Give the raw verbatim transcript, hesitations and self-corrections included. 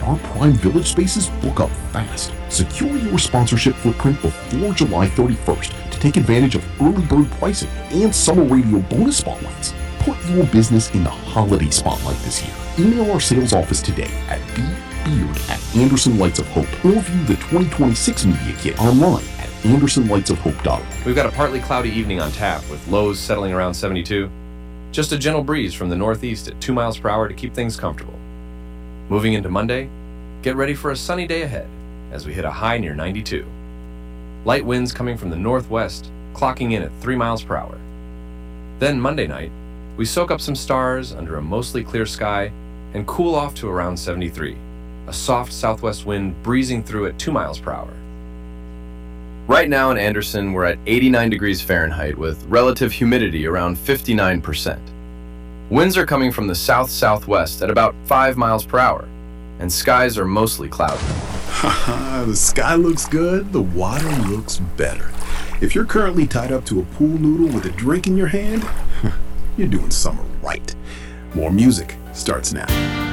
our Prime Village spaces book up fast. Secure your sponsorship footprint before July thirty-first to take advantage of early bird pricing and summer radio bonus spotlights. Put your business in the holiday spotlight this year. Email our sales office today at bbeard at Anderson Lights of Hope or view the twenty twenty-six media kit online at anderson lights of hope dot org. We've got a partly cloudy evening on tap with lows settling around seventy-two. Just a gentle breeze from the northeast at two miles per hour to keep things comfortable. Moving into Monday, get ready for a sunny day ahead as we hit a high near ninety-two. Light winds coming from the northwest, clocking in at three miles per hour. Then Monday night, we soak up some stars under a mostly clear sky and cool off to around seventy-three, a soft southwest wind breezing through at two miles per hour. Right now in Anderson, we're at eighty-nine degrees Fahrenheit with relative humidity around fifty-nine percent. Winds are coming from the south-southwest at about five miles per hour, and skies are mostly cloudy. Haha, the sky looks good, the water looks better. If you're currently tied up to a pool noodle with a drink in your hand, you're doing summer right. More music starts now.